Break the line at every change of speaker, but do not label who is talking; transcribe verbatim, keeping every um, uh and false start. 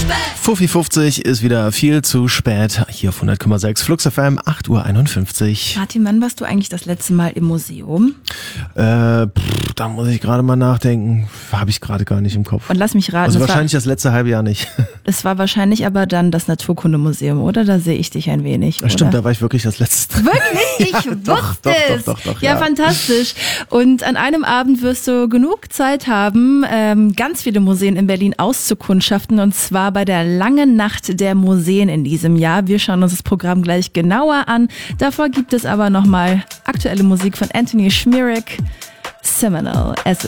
Fuffi fünfzig ist wieder viel zu spät. Hier auf hundert Komma sechs Flux F M, acht Uhr einundfünfzig.
Martin, wann warst du eigentlich das letzte Mal im Museum?
Äh, pff, da muss ich gerade mal nachdenken. Habe ich gerade gar nicht im Kopf.
Und lass mich raten.
Also
das
wahrscheinlich
war,
das letzte halbe Jahr nicht.
Es war wahrscheinlich aber dann das Naturkundemuseum, oder? Da sehe ich dich ein wenig.
Ja, stimmt,
oder?
da war ich wirklich das letzte.
Wirklich? Ich
Ja,
wusste
doch, doch,
es.
doch, doch, doch,
ja,
ja.
fantastisch. Und an einem Abend wirst du genug Zeit haben, ähm, ganz viele Museen in Berlin auszukundschaften. Und zwar bei der Langen Nacht der Museen in diesem Jahr. Wir schauen uns das Programm gleich genauer an. Davor gibt es aber nochmal aktuelle Musik von Anthony Schmierig. Seminal. Es